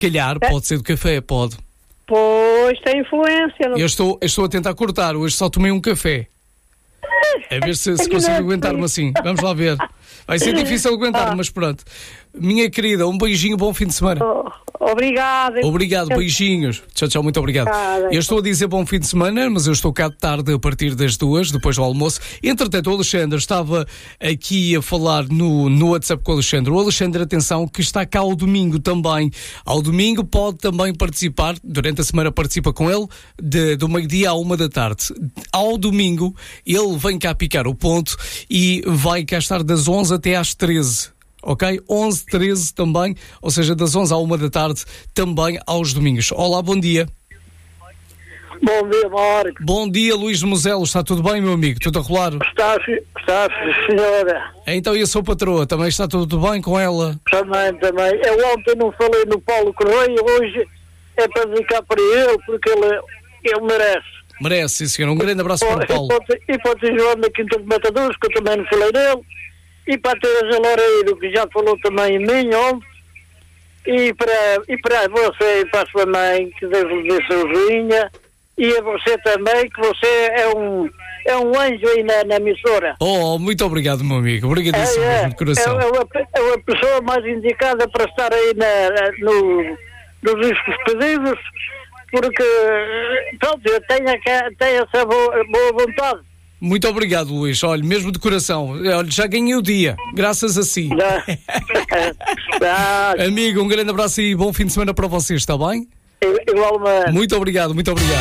calhar pode ser do café, pode. Pois, tem influência. Não? Eu estou a tentar cortar, hoje só tomei um café. A ver se consigo aguentar-me assim. Vamos lá ver. Vai ser difícil aguentar, mas pronto. Minha querida, um beijinho, bom fim de semana. Obrigada. Obrigado, beijinhos. Tchau, tchau, muito obrigado. Eu estou a dizer bom fim de semana, mas eu estou cá de tarde a partir das 2, depois do almoço. Entretanto, o Alexandre estava aqui a falar no WhatsApp com o Alexandre. O Alexandre, atenção, que está cá ao domingo também. Ao domingo pode também participar, durante a semana participa com ele, do meio-dia à 1 da tarde. Ao domingo, ele vem cá picar o ponto e vai cá estar das 11 até às 13. Ok? 11, 13 também, ou seja, das 11 à 1 da tarde, também aos domingos. Olá, bom dia. Bom dia, Marco. Bom dia, Luís Moselo. Está tudo bem, meu amigo? Tudo a rolar? Está, senhora. Então, e a sua patroa? Também está tudo bem com ela? Também. Eu ontem não falei no Paulo Correia, hoje é para dedicar para ele, porque ele merece. Merece, sim, senhor. Um grande abraço para o Paulo. E para o João da Quinta de Matadores, que eu também não falei dele. E para a Teresa Loureiro, que já falou também em mim ontem. E para você e para a sua mãe, que Deus lhe dê saúde. E a você também, que você é um anjo aí na emissora. Oh, muito obrigado, meu amigo. Obrigadíssimo, de coração. É a pessoa mais indicada para estar aí nos discos pedidos, porque, pronto, eu tenho essa boa vontade. Muito obrigado, Luís. Olha, mesmo de coração. Olha, já ganhei o dia, graças a si. Amigo, um grande abraço e bom fim de semana para vocês, está bem? Igualmente. Muito obrigado.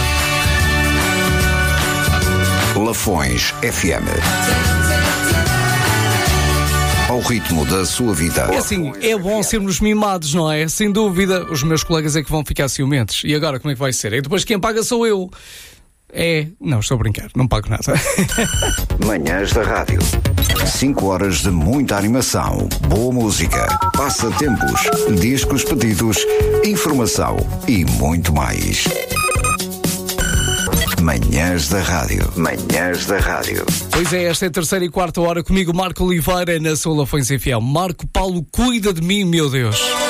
Lafões FM. Ao ritmo da sua vida. É assim, é bom sermos mimados, não é? Sem dúvida, os meus colegas é que vão ficar ciumentos. E agora, como é que vai ser? E depois quem paga sou eu. Não, estou a brincar, não pago nada. Manhãs da Rádio. 5 horas de muita animação, boa música, passatempos, discos pedidos, informação e muito mais. Manhãs da Rádio. Pois é, esta é a terceira e quarta hora comigo, Marco Oliveira, na sua Lafões FM. Marco Paulo, cuida de mim, meu Deus.